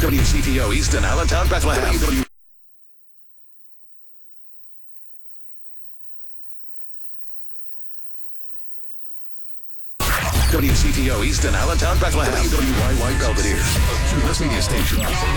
WCTO Easton, Allentown, Bethlehem. WCTO Easton, Allentown, Bethlehem. WYY Belvedere, a True Media Station.